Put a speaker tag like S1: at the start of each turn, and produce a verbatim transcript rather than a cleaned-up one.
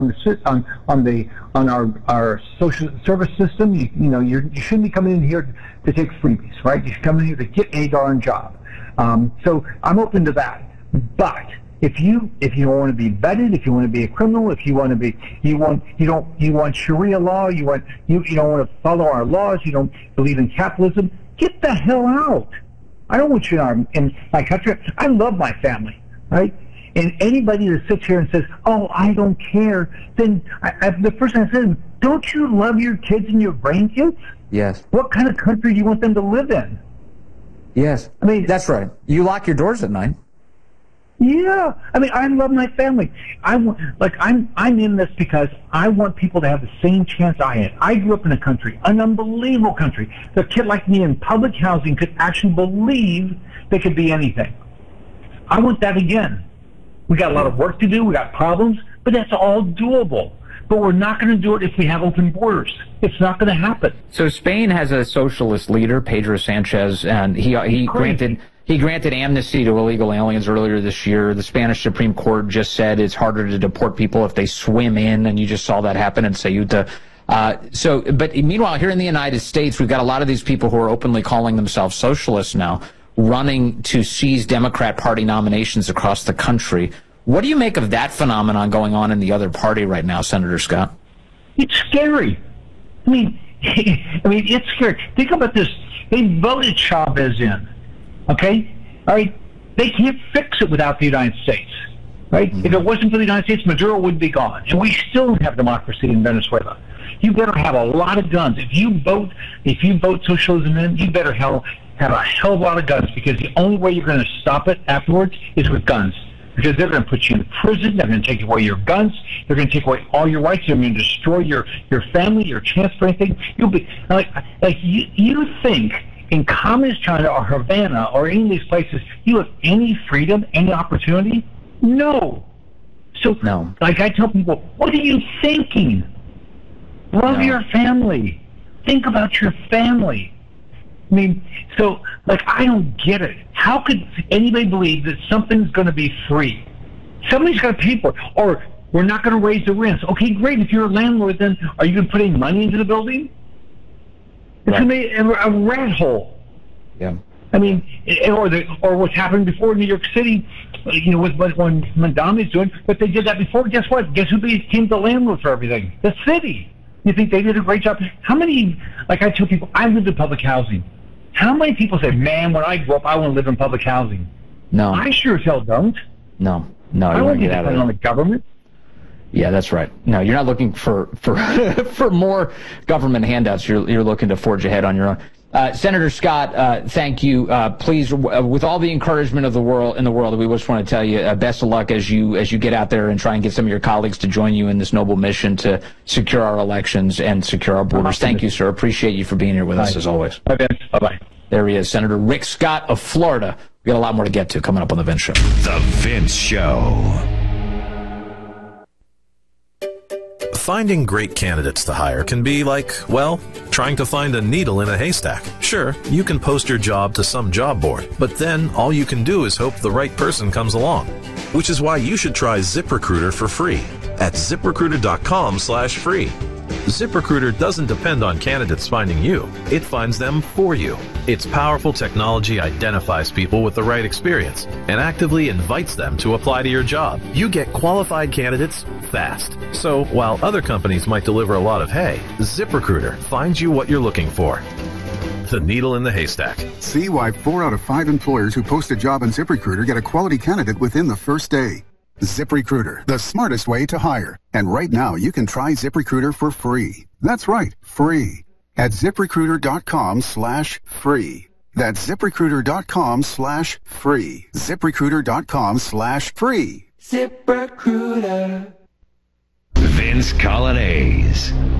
S1: on on the on our our social service system. You, you know, you're, you shouldn't be coming in here to take freebies, right? You should come in here to get a darn job. Um, so I'm open to that. But if you if you want to be vetted, if you want to be a criminal, if you want to be you want you don't you want Sharia law, you want you you don't want to follow our laws, you don't believe in capitalism, get the hell out. I don't want you in, our, in my country. I love my family, right? And anybody that sits here and says, "Oh, I don't care," then I, I, the first thing I said, "Don't you love your kids and your grandkids?"
S2: Yes.
S1: What kind of country do you want them to live in?
S2: Yes.
S1: I mean,
S2: that's right. You lock your doors at night.
S1: Yeah. I mean, I love my family. I want, like, I'm I'm in this because I want people to have the same chance I had. I grew up in a country, an unbelievable country. The kid like me in public housing could actually believe they could be anything. I want that again. We got a lot of work to do. We got problems, but that's all doable. But we're not going to do it if we have open borders. It's not going to happen.
S3: So Spain has a socialist leader, Pedro Sanchez, and he he granted he granted amnesty to illegal aliens earlier this year. The Spanish Supreme Court just said it's harder to deport people if they swim in, and you just saw that happen in Ceuta. Uh, so, but meanwhile, here in the United States, we've got a lot of these people who are openly calling themselves socialists now, running to seize Democrat Party nominations across the country. What do you make of that phenomenon going on in the other party right now, Senator Scott?
S1: It's scary. I mean, I mean, it's scary. Think about this. They voted Chavez in, okay? All right? They can't fix it without the United States, right? Mm-hmm. If it wasn't for the United States, Maduro would be gone. And we still don't have democracy in Venezuela. You better have a lot of guns. If you vote, if you vote socialism in, you better have, have a hell of a lot of guns, because the only way you're going to stop it afterwards is with guns. Because they're going to put you in prison, they're going to take away your guns, they're going to take away all your rights, they're going to destroy your, your family, your chance for anything. You'll be like, like you, you think in communist China or Havana or any of these places you have any freedom, any opportunity? No. So,
S2: no.
S1: Like I tell people, what are you thinking? Love
S2: no.
S1: your family. Think about your family. I mean, so, like, I don't get it. How could anybody believe that something's going to be free? Somebody's got to pay for it. Or we're not going to raise the rents. Okay, great. If you're a landlord, then are you going to put any money into the building? It's
S2: right.
S1: going to be a, a rat hole.
S2: Yeah.
S1: I mean, or the or what's happened before in New York City, you know, with what when Mondami's doing. But they did that before. Guess what? Guess who became the landlord for everything? The city. You think they did a great job? How many, like I tell people, I lived in public housing. How many people say, man, when I grow up, I want to live in public housing?
S2: No.
S1: I sure as hell don't.
S2: No. No,
S1: I
S2: you
S1: don't
S2: want to
S1: get
S2: get out of it.
S1: on the government.
S2: Yeah, that's right. No, you're not looking for for for more government handouts. You're you're looking to forge ahead on your own. Uh, Senator Scott, uh, thank you. Uh, please, uh, with all the encouragement of the world in the world, we just want to tell you uh, best of luck as you as you get out there and try and get some of your colleagues to join you in this noble mission to secure our elections and secure our borders. Thank you, sir. Appreciate you for being here with us as always.
S1: Bye, Vince. Bye-bye.
S2: There he is, Senator Rick Scott of Florida. We got a lot more to get to coming up on The Vince Show.
S4: The Vince Show.
S5: Finding great candidates to hire can be like, well, trying to find a needle in a haystack. Sure, you can post your job to some job board, but then all you can do is hope the right person comes along. Which is why you should try ZipRecruiter for free at ZipRecruiter.com slash free. ZipRecruiter doesn't depend on candidates finding you. It finds them for you. Its powerful technology identifies people with the right experience and actively invites them to apply to your job. You get qualified candidates fast. So while other companies might deliver a lot of hay, ZipRecruiter finds you what you're looking for. The needle in the haystack.
S6: See why four out of five employers who post a job on ZipRecruiter get a quality candidate within the first day. ZipRecruiter, the smartest way to hire. And right now, you can try ZipRecruiter for free. That's right, free. At ZipRecruiter.com slash free. That's ZipRecruiter.com slash free. ZipRecruiter.com slash free.
S4: ZipRecruiter. Vince Colonnese.